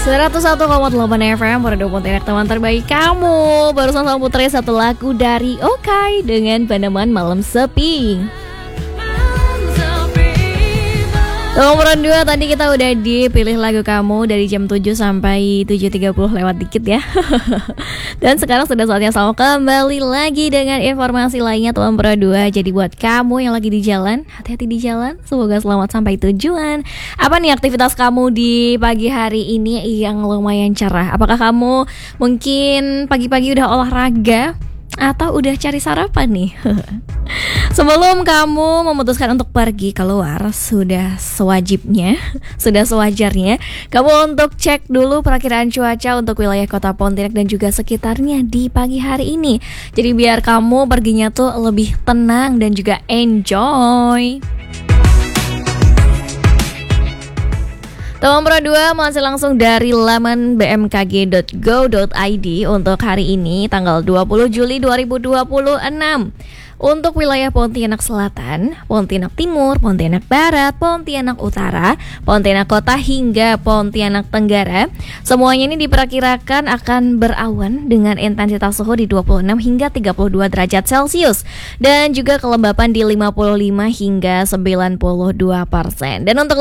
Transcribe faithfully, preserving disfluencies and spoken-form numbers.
seratus satu koma delapan F M, Radio Pontianak, teman terbaik kamu. Barusan sama putarnya satu lagu dari Okai dengan Pademan Malam Sepi. Nomor dua tadi kita udah dipilih lagu kamu dari jam tujuh sampai tujuh tiga puluh lewat dikit ya. Dan sekarang sudah saatnya sama kembali lagi dengan informasi lainnya teman Pro dua. Jadi buat kamu yang lagi di jalan, hati-hati di jalan, semoga selamat sampai tujuan. Apa nih aktivitas kamu di pagi hari ini yang lumayan cerah? Apakah kamu mungkin pagi-pagi udah olahraga atau udah cari sarapan nih? Sebelum kamu memutuskan untuk pergi keluar, sudah sewajibnya, sudah sewajarnya kamu untuk cek dulu perakiraan cuaca untuk wilayah kota Pontianak dan juga sekitarnya di pagi hari ini. Jadi biar kamu perginya tuh lebih tenang dan juga enjoy. Teman Pro dua masih langsung dari laman b m k g dot go dot i d untuk hari ini tanggal dua puluh Juli dua ribu dua puluh enam. Untuk wilayah Pontianak Selatan, Pontianak Timur, Pontianak Barat, Pontianak Utara, Pontianak Kota hingga Pontianak Tenggara, semuanya ini diperkirakan akan berawan dengan intensitas suhu di dua puluh enam hingga tiga puluh dua derajat Celcius dan juga kelembapan di lima puluh lima hingga sembilan puluh dua persen. Dan untuk